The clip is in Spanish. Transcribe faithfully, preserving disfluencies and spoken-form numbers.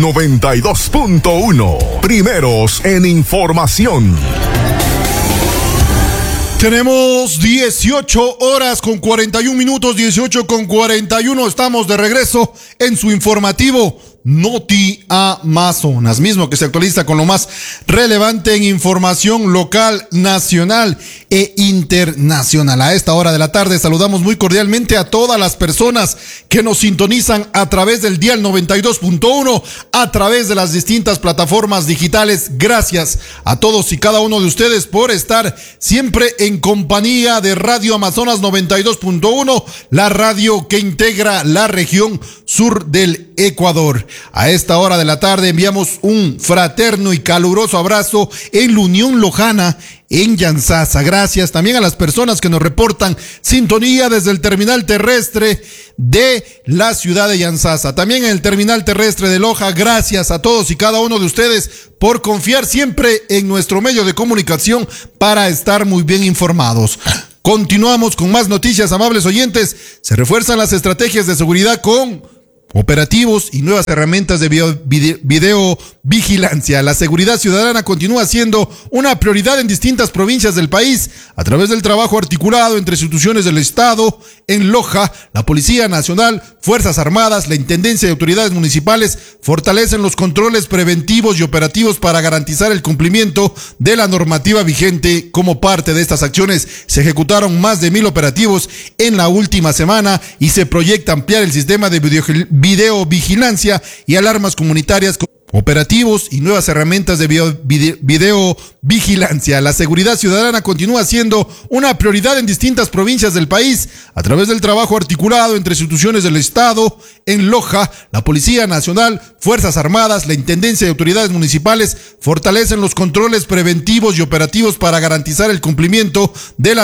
noventa y dos punto uno. Primeros en información. Tenemos dieciocho horas con cuarenta y un minutos, dieciocho con cuarenta y uno. Estamos de regreso en su informativo Noti Amazonas, mismo que se actualiza con lo más relevante en información local, nacional e internacional. A esta hora de la tarde saludamos muy cordialmente a todas las personas que nos sintonizan a través del dial noventa y dos punto uno, a través de las distintas plataformas digitales. Gracias a todos y cada uno de ustedes por estar siempre en compañía de Radio Amazonas noventa y dos punto uno, la radio que integra la región sur del Ecuador. A esta hora de la tarde enviamos un fraterno y caluroso abrazo en la Unión Lojana, en Yantzaza. Gracias también a las personas que nos reportan sintonía desde el terminal terrestre de la ciudad de Yantzaza. También en el terminal terrestre de Loja. Gracias a todos y cada uno de ustedes por confiar siempre en nuestro medio de comunicación para estar muy bien informados. Continuamos con más noticias, amables oyentes. Se refuerzan las estrategias de seguridad con operativos y nuevas herramientas de video, video, videovigilancia. La seguridad ciudadana continúa siendo una prioridad en distintas provincias del país a través del trabajo articulado entre instituciones del Estado. En Loja, la Policía Nacional, Fuerzas Armadas, la Intendencia y autoridades municipales fortalecen los controles preventivos y operativos para garantizar el cumplimiento de la normativa vigente. Como parte de estas acciones, se ejecutaron más de mil operativos en la última semana y se proyecta ampliar el sistema de videovigilancia videovigilancia y alarmas comunitarias con operativos y nuevas herramientas de video, video, videovigilancia. La seguridad ciudadana continúa siendo una prioridad en distintas provincias del país a través del trabajo articulado entre instituciones del Estado. En Loja, la Policía Nacional, Fuerzas Armadas, la Intendencia y autoridades municipales fortalecen los controles preventivos y operativos para garantizar el cumplimiento de la